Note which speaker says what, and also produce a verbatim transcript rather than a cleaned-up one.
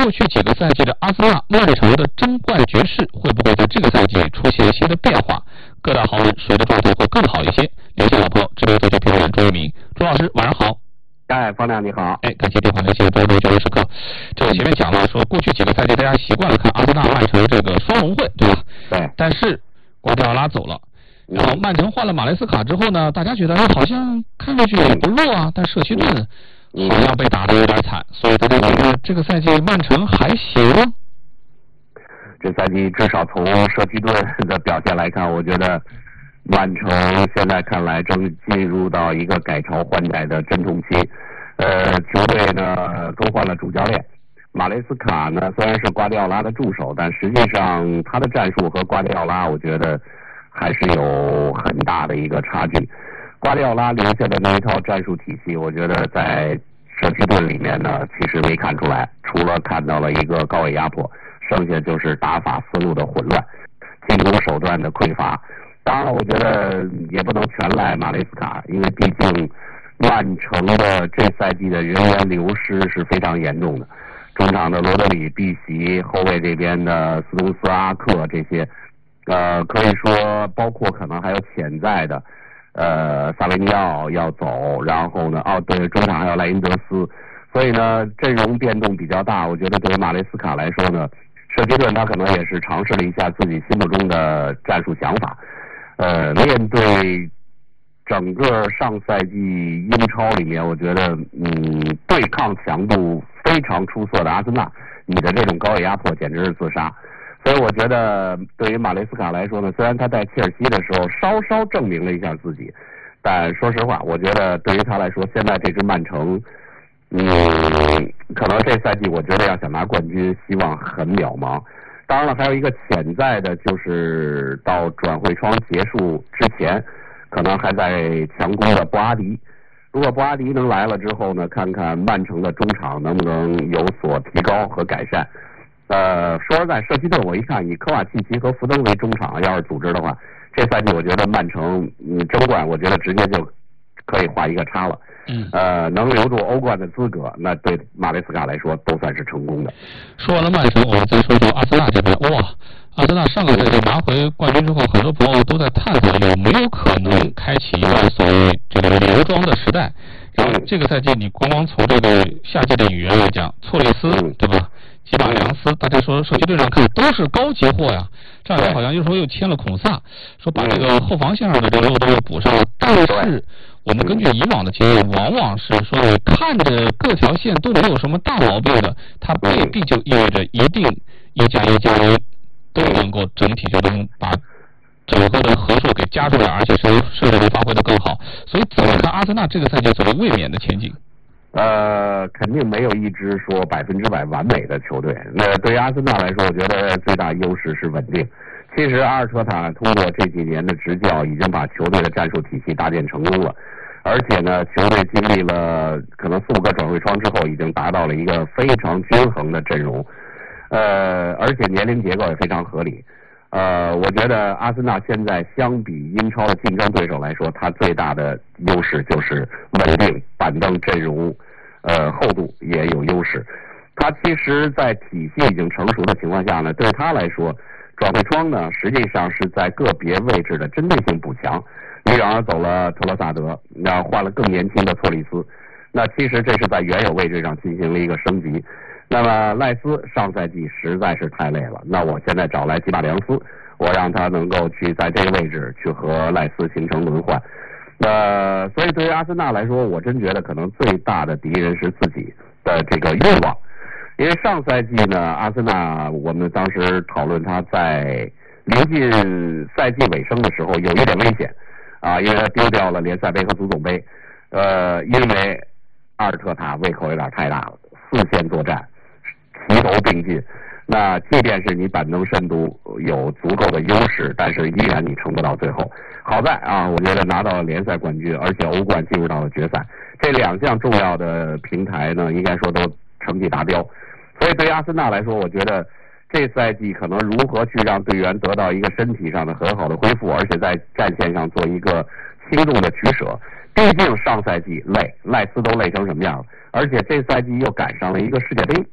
Speaker 1: 过去几个赛季的阿森纳曼城的争冠局势会不会在这个赛季出现新的变化？各大豪门谁的状态会更好一些？连线老朋友，知名足球评论员朱一鸣，朱老师晚上好。
Speaker 2: 哎，方亮你好。
Speaker 1: 哎，感谢电话连线多多交流时刻。这我前面讲了，说过去几个赛季大家习惯了看阿森纳曼城这个双龙会，对吧？
Speaker 2: 对。
Speaker 1: 但是瓜迪奥拉走了，然后曼城换了马雷斯卡之后呢，大家觉得好像看上去也不弱啊，但社区盾好像被打得有点惨，所以大家觉得这个赛季曼城还行吗？
Speaker 2: 这赛季至少从社区盾的表现来看，我觉得曼城现在看来正进入到一个改朝换代的阵痛期。呃，球队呢更换了主教练，马雷斯卡呢虽然是瓜迪奥拉的助手，但实际上他的战术和瓜迪奥拉我觉得还是有很大的一个差距。瓜迪奥拉留下的那一套战术体系，我觉得在社区盾里面呢其实没看出来，除了看到了一个高位压迫，剩下就是打法思路的混乱，进攻手段的匮乏。当然了，我觉得也不能全赖马雷斯卡，因为毕竟曼城的这赛季的人员流失是非常严重的。中场的罗德里、碧玺，后卫这边的斯通斯、阿克这些，呃，可以说包括可能还有潜在的，呃，萨维尼奥要走，然后呢，哦对，中场还有莱因德斯，所以呢，阵容变动比较大。我觉得对于马雷斯卡来说呢，社区盾他可能也是尝试了一下自己心目中的战术想法。呃，面对整个上赛季英超里面，我觉得嗯，对抗强度非常出色的阿森纳，你的这种高位压迫简直是自杀。所以我觉得对于马雷斯卡来说呢，虽然他在切尔西的时候稍稍证明了一下自己，但说实话，我觉得对于他来说，现在这支曼城，嗯，可能这赛季我觉得要想拿冠军，希望很渺茫。当然了，还有一个潜在的，就是到转会窗结束之前，可能还在强攻的布阿迪。如果布阿迪能来了之后呢，看看曼城的中场能不能有所提高和改善。呃，说实在，社区盾我一看，以科瓦契奇和福登为中场，要是组织的话，这赛季我觉得曼城嗯争冠，我觉得直接就可以画一个叉了。
Speaker 1: 嗯，
Speaker 2: 呃，能留住欧冠的资格，那对马雷斯卡来说都算是成功的。
Speaker 1: 说完了曼城，我们再说说阿森纳这边。哇，阿森纳上个赛季拿回冠军之后，很多朋友都在探讨有没有可能开启一个所谓这个牛庄的时代。然后这个赛季，你光光从这个夏季的语言来讲，错列斯对吧？吉马良斯，大家说社区队上看都是高级货呀。这两天好像又说又签了孔萨，说把这个后防线上的这个漏洞又补上了。但是我们根据以往的经验，往往是说你看着各条线都没有什么大毛病的，它未必就意味着一定一加一加一都能够整体就能把整个的合数给加出来，而且是甚至能发挥得更好。所以怎么看阿森纳这个赛季所谓卫冕的前景？
Speaker 2: 呃，肯定没有一支说百分之百完美的球队。那对于阿森纳来说，我觉得最大优势是稳定。其实阿尔特塔通过这几年的执教，已经把球队的战术体系搭建成功了。而且呢，球队经历了可能四五个转会窗之后，已经达到了一个非常均衡的阵容。呃，而且年龄结构也非常合理。呃，我觉得阿森纳现在相比英超的竞争对手来说，它最大的优势就是稳定，板凳阵容，呃，厚度也有优势。它其实，在体系已经成熟的情况下呢，对他来说，转会窗呢实际上是在个别位置的针对性补强。你然而走了特罗萨德，然后换了更年轻的错利斯，那其实这是在原有位置上进行了一个升级。那么赖斯上赛季实在是太累了，那我现在找来吉马良斯，我让他能够去在这个位置去和赖斯形成轮换。呃，所以对于阿森纳来说，我真觉得可能最大的敌人是自己的这个欲望。因为上赛季呢，阿森纳我们当时讨论他在临近赛季尾声的时候有一点危险啊，因为他丢掉了联赛杯和足总杯。呃，因为阿尔特塔胃口有点太大了，四线作战，齐头并进。那即便是你板凳深度有足够的优势，但是依然你撑不到最后。好在啊，我觉得拿到了联赛冠军，而且欧冠进入到了决赛，这两项重要的平台呢，应该说都成绩达标。所以对于阿森纳来说，我觉得这赛季可能如何去让队员得到一个身体上的很好的恢复，而且在战线上做一个轻重的取舍。毕竟上赛季累，赖斯都累成什么样了，而且这赛季又赶上了一个世界杯。